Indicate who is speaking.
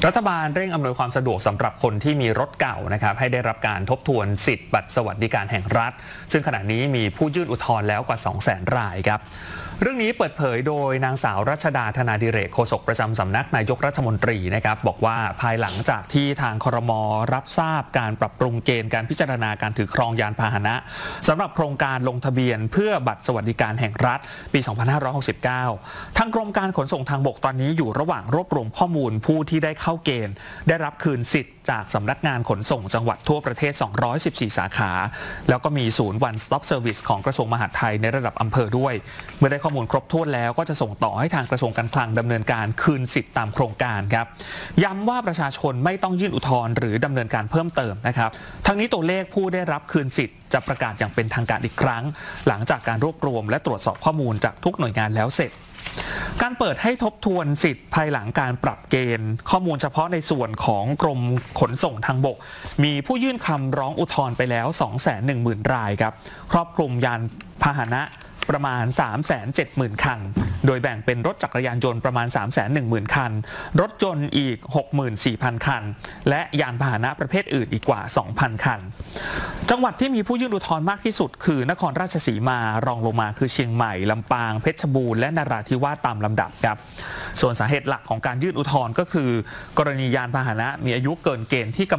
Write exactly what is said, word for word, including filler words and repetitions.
Speaker 1: รัฐบาลเร่งอำนวยความสะดวกสำหรับคนที่มีรถเก่านะครับให้ได้รับการทบทวนสิทธิ์บัตรสวัสดิการแห่งรัฐซึ่งขณะนี้มีผู้ยื่นอุทธรณ์แล้วกว่า สองแสน รายครับเรื่องนี้เปิดเผยโดยนางสาวรัชดาธนาดิเรกโฆษกประจำสำนักนายกรัฐมนตรีนะครับบอกว่าภายหลังจากที่ทางครม.รับทราบการปรับปรุงเกณฑ์การพิจารณาการถือครองยานพาหนะสำหรับโครงการลงทะเบียนเพื่อบัตรสวัสดิการแห่งรัฐปี สองพันห้าร้อยหกสิบเก้า ทางกรมการขนส่งทางบกตอนนี้อยู่ระหว่างรวบรวมข้อมูลผู้ที่ได้เข้าเกณฑ์ได้รับคืนสิทธิ์จากสำนักงานขนส่งจังหวัดทั่วประเทศสองร้อยสิบสี่สาขาแล้วก็มีศูนย์ One Stop Service ของกระทรวงมหาดไทยในระดับอำเภอด้วยเมื่อได้ข้อมูลครบถ้วนแล้วก็จะส่งต่อให้ทางกระทรวงการคลังดำเนินการคืนสิทธิ์ตามโครงการครับย้ำว่าประชาชนไม่ต้องยื่นอุทธรณ์หรือดำเนินการเพิ่มเติมนะครับทั้งนี้ตัวเลขผู้ได้รับคืนสิทธิ์จะประกาศอย่างเป็นทางการอีกครั้งหลังจากการรวบรวมและตรวจสอบข้อมูลจากทุกหน่วยงานแล้วเสร็จการเปิดให้ทบทวนสิทธิ์ภายหลังการปรับเกณฑ์ข้อมูลเฉพาะในส่วนของกรมขนส่งทางบกมีผู้ยื่นคำร้องอุทธรณ์ไปแล้ว สองแสนหนึ่งหมื่น รายครับครอบคลุมยานพาหนะประมาณ สามแสนเจ็ดหมื่น คันโดยแบ่งเป็นรถจักรยานยนต์ประมาณ สามแสนหนึ่งหมื่น คันรถยนต์อีก หกหมื่นสี่พัน คันและยานพาหนะประเภทอื่นอีกกว่า สองพัน คันจังหวัดที่มีผู้ยื่นอุทธรณ์มากที่สุดคือนครราชสีมารองลงมาคือเชียงใหม่ลำปางเพชรบูรณ์และนราธิวาสตามลำดับครับส่วนสาเหตุหลักของการยื่นอุทธรณ์ก็คือกรณียานพาหนะมีอายุเกินเกณฑ์ที่